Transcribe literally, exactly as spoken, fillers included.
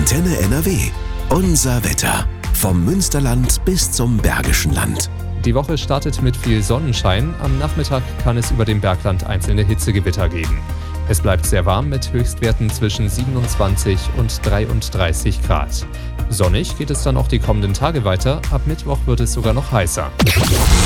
Antenne N R W. Unser Wetter. Vom Münsterland bis zum Bergischen Land. Die Woche startet mit viel Sonnenschein. Am Nachmittag kann es über dem Bergland einzelne Hitzegewitter geben. Es bleibt sehr warm mit Höchstwerten zwischen siebenundzwanzig und dreiunddreißig Grad. Sonnig geht es dann auch die kommenden Tage weiter. Ab Mittwoch wird es sogar noch heißer.